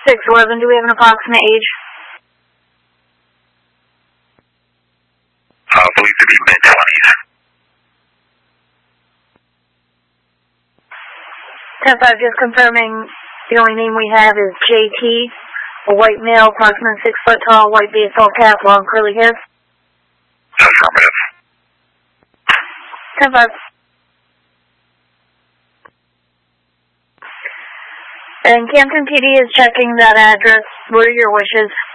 611, do we have an approximate age? I believe to be mid-20s. 10-5, just confirming the only name we have is JT, a white male, approximately 6 foot tall, white baseball cap, long curly hair. Affirmative. 10-5. And Camden PD is checking that address. What are your wishes?